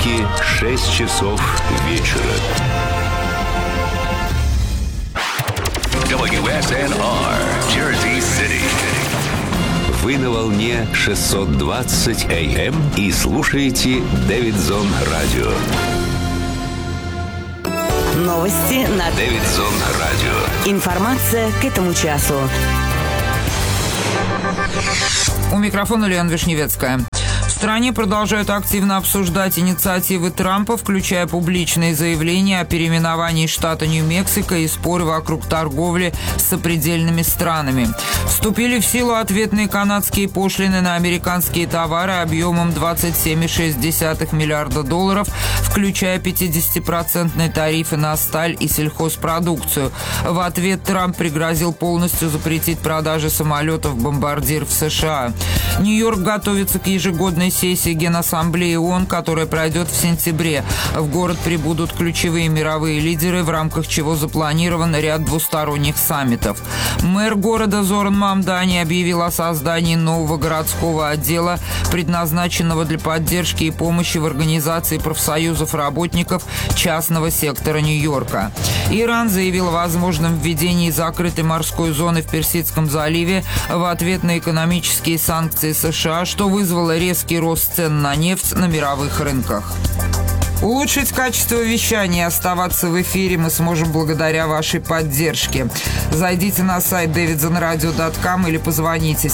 понедельники, 6 часов вечера. WSNR, Jersey City. Вы на волне 620 AM и слушаете Дэвидсон Радио. Новости на Дэвидсон Радио. Информация к этому часу. У микрофона Лена Вишневецкая. В стране продолжают активно обсуждать инициативы Трампа, включая публичные заявления о переименовании штата Нью-Мексико и споры вокруг торговли с сопредельными странами. Вступили в силу ответные канадские пошлины на американские товары объемом $27,6 миллиарда, включая 50% тарифы на сталь и сельхозпродукцию. В ответ Трамп пригрозил полностью запретить продажи самолетов-бомбардиров в США. Нью-Йорк готовится к ежегодной сессии Генассамблеи ООН, которая пройдет в сентябре. В город прибудут ключевые мировые лидеры, в рамках чего запланирован ряд двусторонних саммитов. Мэр города Зоран Мамдани объявил о создании нового городского отдела, предназначенного для поддержки и помощи в организации профсоюзов работников частного сектора Нью-Йорка. Иран заявил о возможном введении закрытой морской зоны в Персидском заливе в ответ на экономические санкции США, что вызвало резкий рост цен на нефть на мировых рынках. Улучшить качество вещания и оставаться в эфире мы сможем благодаря вашей поддержке. Зайдите на сайт davidsonradio.com или позвоните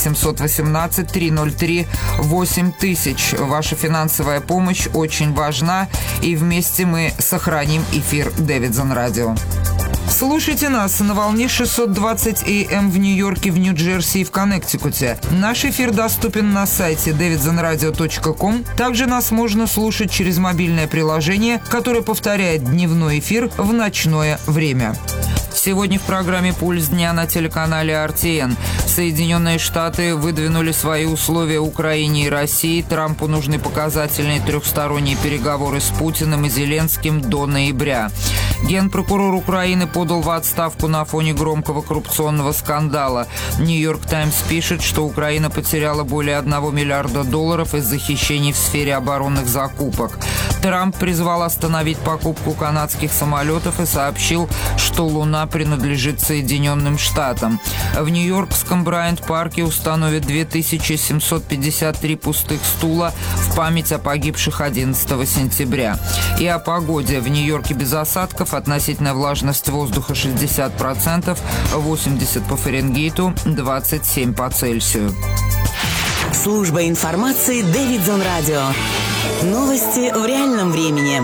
718-303-8000. Ваша финансовая помощь очень важна, и вместе мы сохраним эфир Дэвидсон Радио. Слушайте нас на волне 620 AM в Нью-Йорке, в Нью-Джерси и в Коннектикуте. Наш эфир доступен на сайте davidsonradio.com. Также нас можно слушать через мобильное приложение, которое повторяет дневной эфир в ночное время. Сегодня в программе «Пульс дня» на телеканале RTN. Соединенные Штаты выдвинули свои условия Украине и России. Трампу нужны показательные трехсторонние переговоры с Путиным и Зеленским до ноября. Генпрокурор Украины подал в отставку на фоне громкого коррупционного скандала. «Нью-Йорк Таймс» пишет, что Украина потеряла более $1 миллиарда из-за хищений в сфере оборонных закупок. Трамп призвал остановить покупку канадских самолетов и сообщил, что «Луна» принадлежит Соединенным Штатам. В Нью-Йоркском Брайант-парке установят 2753 пустых стула в память о погибших 11 сентября. И о погоде. В Нью-Йорке без осадков, относительная влажность воздуха 60%, 80 по Фаренгейту, 27 по Цельсию. Служба информации Дэвидсон Радио. Новости в реальном времени.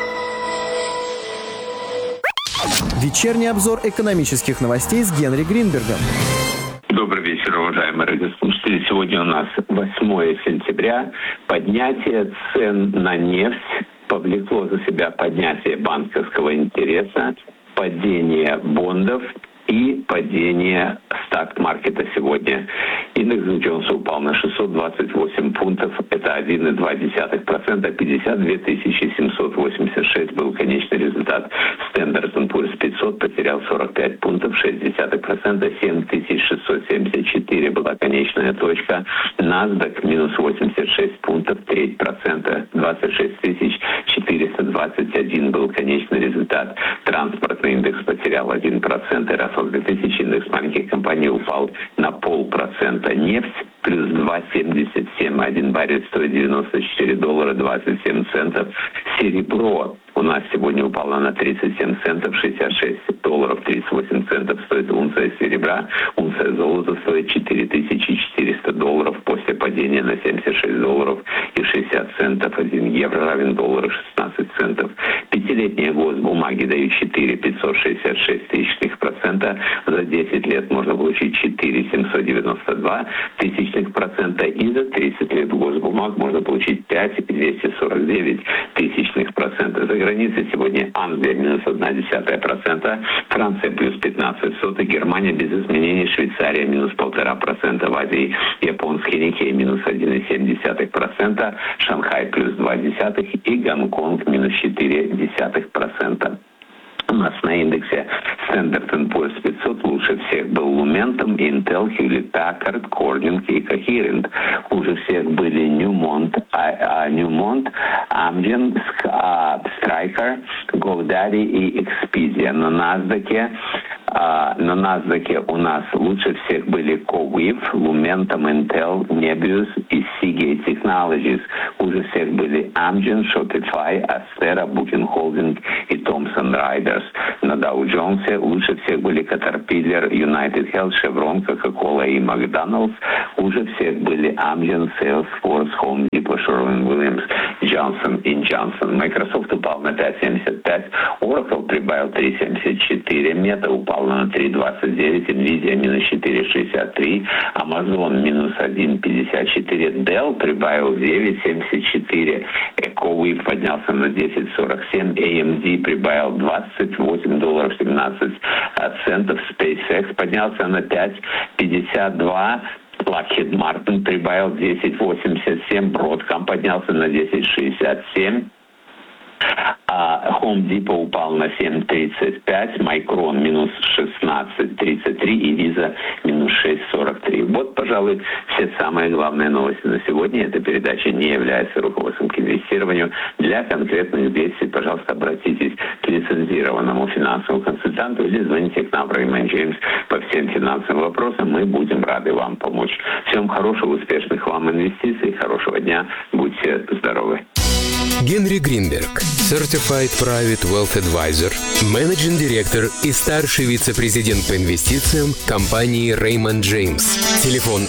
Вечерний обзор экономических новостей с Генри Гринбергом. Добрый вечер, уважаемые радиослушатели. Сегодня у нас 8 сентября. Поднятие цен на нефть повлекло за себя поднятие банковского интереса, падение бондов и падение стак-маркета сегодня. Индекс Джонса упал на 628 пунктов, это 1,2%, 52 786 был конечный результат. Standard & Poor's 500 потерял 45 пунктов, 0,6%, 7674 была конечная точка. NASDAQ минус 86 пунктов, 3%, 26 421 был конечный результат. Транспортный индекс потерял 1%, Russell 2000 индекс маленьких компаний упал на 0,5%. Нефть плюс 2,77, 1 баррель стоит $94.27. Серебро у нас сегодня упало на 37 центов, $66.38 стоит унция серебра. Унция золота стоит $4400 после падения на $76.60. 1 евро равен $1.16. Пятилетние госбумаги дают 4,566%. За 10 лет можно получить 4,792%. И за 30 лет госбумаг можно получить 5,249%. За границей сегодня Англия минус 0,1%, Франция плюс 15%, Германия без изменений, Швейцария минус 1,5%, в Азии японский Никей минус 1,7%, Шанхай плюс 0,2% и Гонконг минус 0,4%. нас на индексе Standard & Poor's 500 лучше всех был Lumentum, Intel, Hewlett Packard, Corning и Coherent. Хуже всех были Newmont, Amgen, Stryker, GoDaddy и Expedia. На NASDAQ у нас лучше всех были CoWeave, Lumentum, Intel, Nebius и Seagate Technologies. Хуже всех были Amgen, Shopify, Astera, Booking Holdings и Thomson Reuters. На Dow Jones лучше всех были Caterpillar, United Health, Chevron, Coca-Cola и McDonald's. Хуже всех были Amgen, Salesforce, Home Depot, Sherwin-Williams, Johnson & Johnson. Microsoft упал на 5.75, Oracle прибавил 3.74, Meta упал на 3.29, Nvidia минус 4.63, Amazon минус 1.54, Dell прибавил 9.74, CoWeave поднялся на 10.47, AMD прибавил $28.17, SpaceX поднялся на 5.52, Lockheed Martin прибавил 10.87, Broadcom поднялся на 10.67, Home Depot упал на 7.35, Micron минус 16.33 и Visa минус 6.43. Вот, пожалуй, все самые главные новости на сегодня. Эта передача не является руководством к инвестированию. Для конкретных действий, пожалуйста, обратитесь к лицензированному финансовому консультанту или звоните к нам в Raymond James по всем финансовым вопросам. Мы будем рады вам помочь. Всем хорошего, успешных вам инвестиций, хорошего дня. Будьте здоровы. Генри Гринберг, Certified Private Wealth Advisor, менеджинг директор и старший вице-президент по инвестициям компании Raymond James. Телефон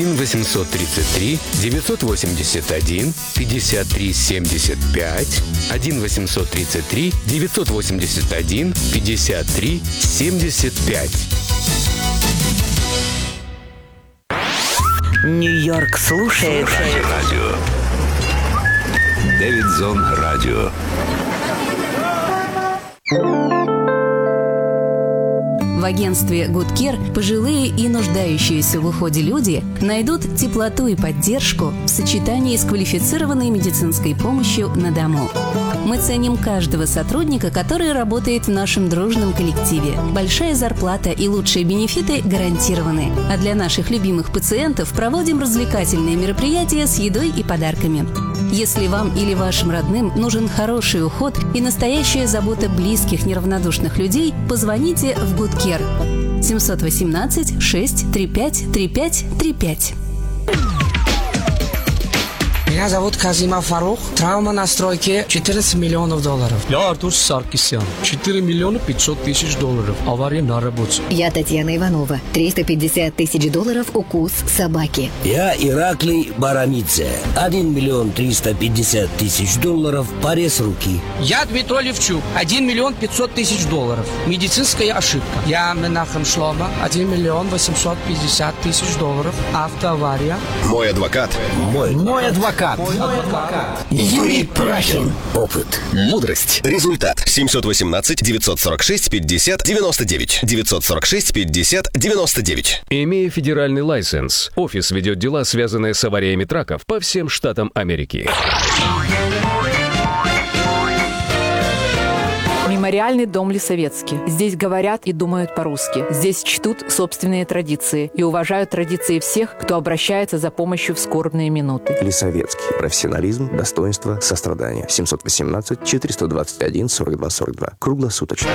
1-833-981-53-75, 1-833-981-53-75. Нью-Йорк слушает Радио. Дэвидзон Радио. В агентстве Good Care пожилые и нуждающиеся в уходе люди найдут теплоту и поддержку в сочетании с квалифицированной медицинской помощью на дому. Мы ценим каждого сотрудника, который работает в нашем дружном коллективе. Большая зарплата и лучшие бенефиты гарантированы. А для наших любимых пациентов проводим развлекательные мероприятия с едой и подарками. Если вам или вашим родным нужен хороший уход и настоящая забота близких неравнодушных людей, позвоните в Good Care 718 635 3535. Меня зовут Казима Фарух. Травма на стройке $14 миллионов. Я Артур Саркисян. $4 500 000. Авария на работе. Я Татьяна Иванова. $350 000 укус собаки. Я Ираклий Барамидзе. $1 350 000 порез руки. Я Дмитрий Левчук. $1 500 000. Медицинская ошибка. Я Менахем Шлома. $1 850 000. Автоавария. Мой адвокат. Мой адвокат. Юрий Прахин. Опыт. Мудрость. Результат. 718-946-50-99. 946-50-99. Имея федеральный лайсенс, офис ведет дела, связанные с авариями траков по всем штатам Америки. Мемориальный дом Лисовецкий. Здесь говорят и думают по-русски. Здесь чтут собственные традиции и уважают традиции всех, кто обращается за помощью в скорбные минуты. Лисовецкий. Профессионализм, достоинство, сострадание. 718-421-42-42. Круглосуточно.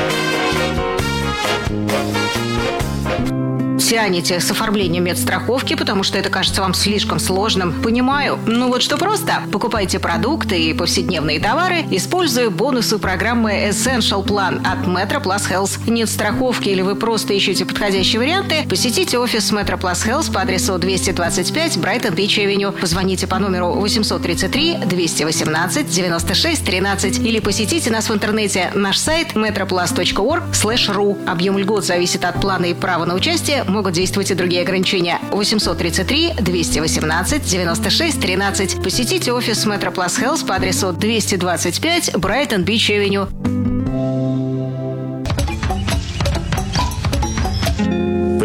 Тянете с оформлением медстраховки, потому что это кажется вам слишком сложным. Понимаю. Ну вот что просто. Покупайте продукты и повседневные товары, используя бонусы программы Essential Plan от MetroPlus Health. Нет страховки или вы просто ищете подходящие варианты? Посетите офис MetroPlus Health по адресу 225 Brighton Beach Avenue. Позвоните по номеру 833-218-96-13 или посетите нас в интернете. Наш сайт metroplus.org/ru. Объем льгот зависит от плана и права на участие. Могут действовать и другие ограничения. 833-218-96-13. Посетите офис MetroPlus Health по адресу 225 Brighton Beach Avenue.